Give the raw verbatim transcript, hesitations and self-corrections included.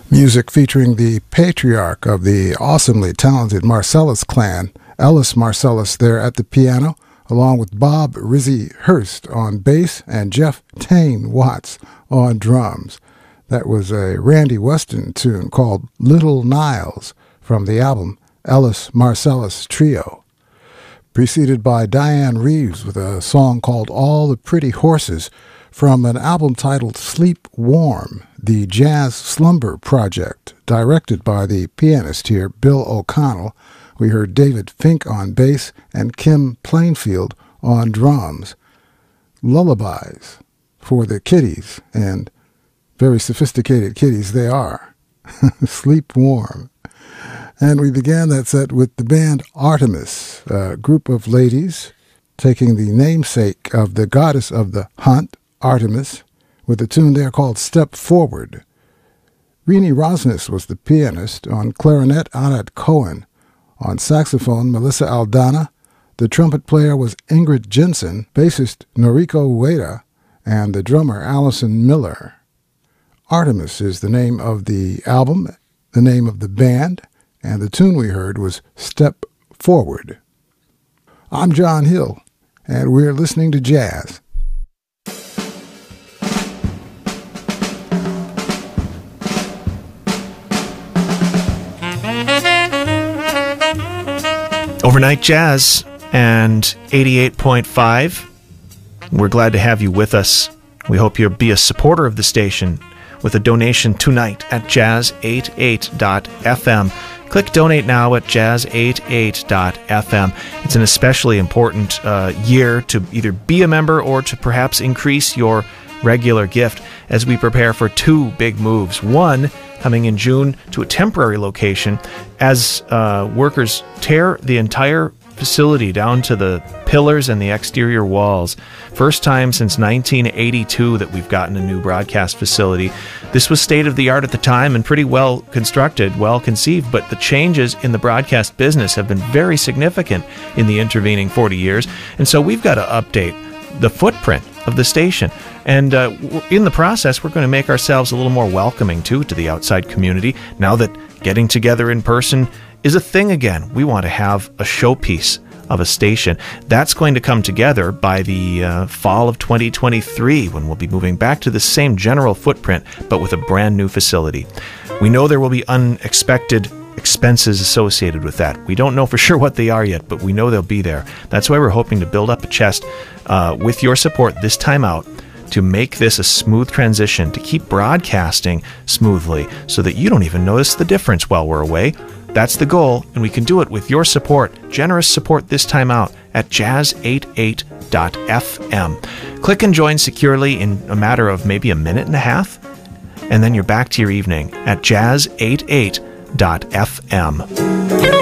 Music featuring the patriarch of the awesomely talented Marcellus clan, Ellis Marcellus, there at the piano, along with Bob Rizzy Hurst on bass and Jeff Tane Watts on drums. That was a Randy Weston tune called Little Niles from the album Ellis Marcellus Trio, preceded by Diane Reeves with a song called All the Pretty Horses from an album titled Sleep Warm, the Jazz Slumber Project, directed by the pianist here, Bill O'Connell. We heard David Fink on bass and Kim Plainfield on drums. Lullabies for the kiddies, and very sophisticated kiddies they are. Sleep Warm. And we began that set with the band Artemis, a group of ladies taking the namesake of the goddess of the hunt, Artemis, with a tune there called Step Forward. Renee Rosnes was the pianist. On clarinet, Anat Cohen. On saxophone, Melissa Aldana. The trumpet player was Ingrid Jensen, bassist Noriko Ueda, and the drummer Allison Miller. Artemis is the name of the album, the name of the band, and the tune we heard was Step Forward. I'm John Hill, and we're listening to jazz. Overnight Jazz and eighty-eight point five. We're glad to have you with us. We hope you'll be a supporter of the station with a donation tonight at jazz eighty-eight dot f m. Click Donate Now at jazz eighty-eight dot f m. It's an especially important uh, year to either be a member or to perhaps increase your regular gift as we prepare for two big moves. One, coming in June to a temporary location as uh, workers tear the entire facility down to the pillars and the exterior walls. First time since nineteen eighty-two that we've gotten a new broadcast facility. This was state-of-the-art at the time and pretty well constructed, well conceived, but the changes in the broadcast business have been very significant in the intervening forty years, and so we've got to update the footprint of the station. And uh, in the process, we're going to make ourselves a little more welcoming, too, to the outside community. Now that getting together in person is a thing again, we want to have a showpiece of a station. That's going to come together by the uh, fall of twenty twenty-three, when we'll be moving back to the same general footprint, but with a brand new facility. We know there will be unexpected expenses associated with that. We don't know for sure what they are yet, but we know they'll be there. That's why we're hoping to build up a chest uh, with your support this time out to make this a smooth transition, to keep broadcasting smoothly so that you don't even notice the difference while we're away. That's the goal, and we can do it with your support, generous support this time out at jazz eighty-eight dot f m. Click and join securely in a matter of maybe a minute and a half, and then you're back to your evening at jazz eighty-eight dot f m.